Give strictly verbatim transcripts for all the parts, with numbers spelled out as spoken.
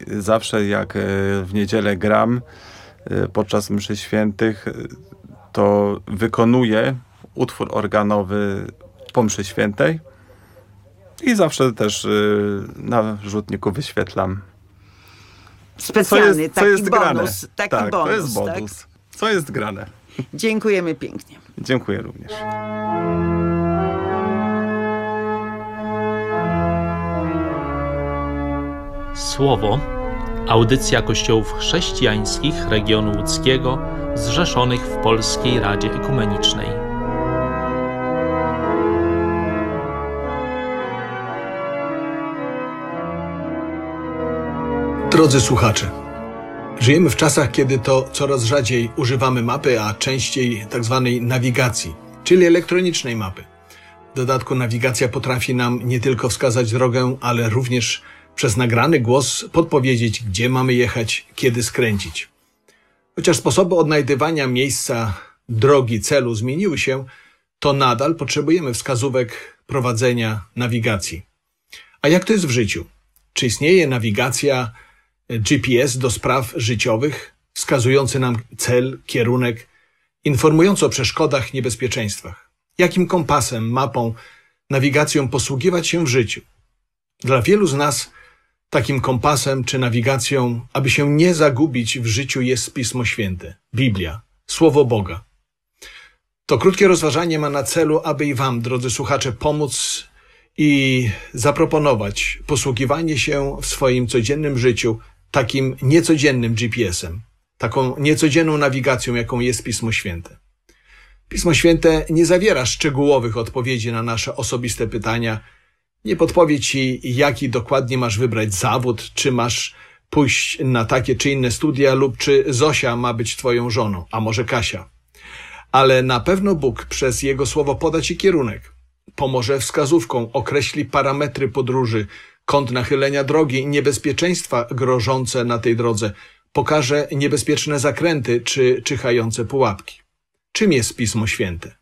zawsze jak w niedzielę gram podczas mszy świętych, to wykonuję utwór organowy po mszy świętej i zawsze też na rzutniku wyświetlam. Specjalny, co jest, taki co jest bonus. grane. Taki tak, bonus, to jest bonus. tak? Co jest grane. Dziękujemy pięknie. Dziękuję również. Słowo. Audycja Kościołów Chrześcijańskich Regionu Łódzkiego zrzeszonych w Polskiej Radzie Ekumenicznej. Drodzy słuchacze, żyjemy w czasach, kiedy to coraz rzadziej używamy mapy, a częściej tak zwanej nawigacji, czyli elektronicznej mapy. W dodatku nawigacja potrafi nam nie tylko wskazać drogę, ale również przez nagrany głos podpowiedzieć, gdzie mamy jechać, kiedy skręcić. Chociaż sposoby odnajdywania miejsca, drogi, celu zmieniły się, to nadal potrzebujemy wskazówek prowadzenia nawigacji. A jak to jest w życiu? Czy istnieje nawigacja G P S do spraw życiowych, wskazujący nam cel, kierunek, informujący o przeszkodach, niebezpieczeństwach? Jakim kompasem, mapą, nawigacją posługiwać się w życiu? Dla wielu z nas takim kompasem czy nawigacją, aby się nie zagubić w życiu, jest Pismo Święte, Biblia, Słowo Boga. To krótkie rozważanie ma na celu, aby i wam, drodzy słuchacze, pomóc i zaproponować posługiwanie się w swoim codziennym życiu takim niecodziennym G P S-em, taką niecodzienną nawigacją, jaką jest Pismo Święte. Pismo Święte nie zawiera szczegółowych odpowiedzi na nasze osobiste pytania, nie podpowie ci, jaki dokładnie masz wybrać zawód, czy masz pójść na takie czy inne studia, lub czy Zosia ma być twoją żoną, a może Kasia. Ale na pewno Bóg przez Jego Słowo poda ci kierunek, pomoże wskazówką, określi parametry podróży, kąt nachylenia drogi, niebezpieczeństwa grożące na tej drodze, pokaże niebezpieczne zakręty czy czyhające pułapki. Czym jest Pismo Święte?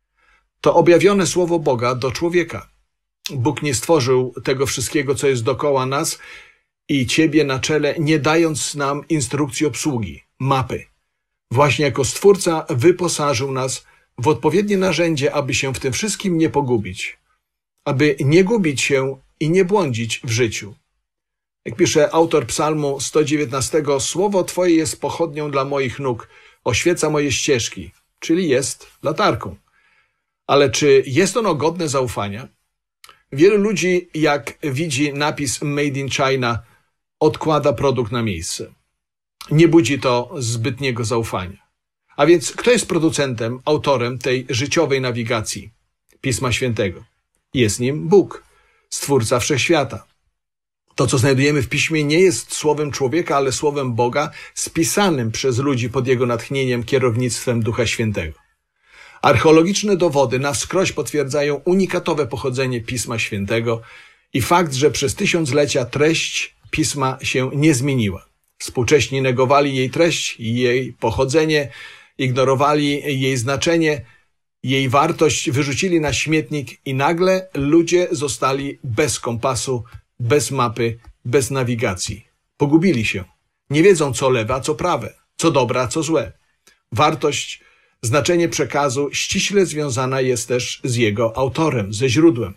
To objawione Słowo Boga do człowieka. Bóg nie stworzył tego wszystkiego, co jest dookoła nas i ciebie na czele, nie dając nam instrukcji obsługi, mapy. Właśnie jako Stwórca wyposażył nas w odpowiednie narzędzie, aby się w tym wszystkim nie pogubić, aby nie gubić się i nie błądzić w życiu. Jak pisze autor psalmu sto dziewiętnastego, Słowo Twoje jest pochodnią dla moich nóg, oświeca moje ścieżki, czyli jest latarką. Ale czy jest ono godne zaufania? Wielu ludzi, jak widzi napis Made in China, odkłada produkt na miejsce. Nie budzi to zbytniego zaufania. A więc kto jest producentem, autorem tej życiowej nawigacji Pisma Świętego? Jest nim Bóg, Stwórca Wszechświata. To, co znajdujemy w Piśmie, nie jest słowem człowieka, ale słowem Boga, spisanym przez ludzi pod Jego natchnieniem, kierownictwem Ducha Świętego. Archeologiczne dowody na wskroś potwierdzają unikatowe pochodzenie Pisma Świętego i fakt, że przez tysiąclecia treść Pisma się nie zmieniła. Współcześni negowali jej treść i jej pochodzenie, ignorowali jej znaczenie, jej wartość, wyrzucili na śmietnik i nagle ludzie zostali bez kompasu, bez mapy, bez nawigacji. Pogubili się. Nie wiedzą, co lewe, a co prawe, co dobre, a co złe. Wartość, znaczenie przekazu ściśle związana jest też z jego autorem, ze źródłem.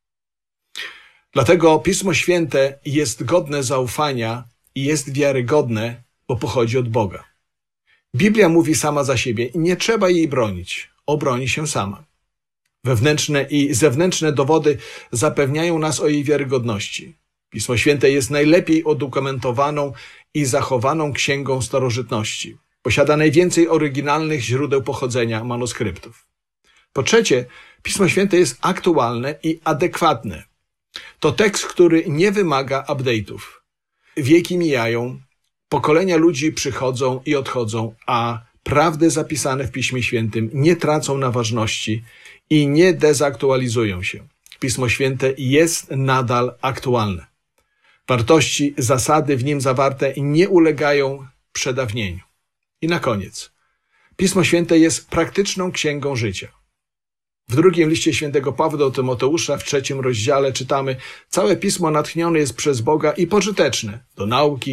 Dlatego Pismo Święte jest godne zaufania i jest wiarygodne, bo pochodzi od Boga. Biblia mówi sama za siebie i nie trzeba jej bronić. Obroni się sama. Wewnętrzne i zewnętrzne dowody zapewniają nas o jej wiarygodności. Pismo Święte jest najlepiej udokumentowaną i zachowaną księgą starożytności. Posiada najwięcej oryginalnych źródeł pochodzenia manuskryptów. Po trzecie, Pismo Święte jest aktualne i adekwatne. To tekst, który nie wymaga update'ów. Wieki mijają, pokolenia ludzi przychodzą i odchodzą, a prawdy zapisane w Piśmie Świętym nie tracą na ważności i nie dezaktualizują się. Pismo Święte jest nadal aktualne. Wartości, zasady w nim zawarte nie ulegają przedawnieniu. I na koniec. Pismo Święte jest praktyczną księgą życia. W drugim liście świętego Pawła do Tymoteusza, w trzecim rozdziale czytamy: całe Pismo natchnione jest przez Boga i pożyteczne do nauki,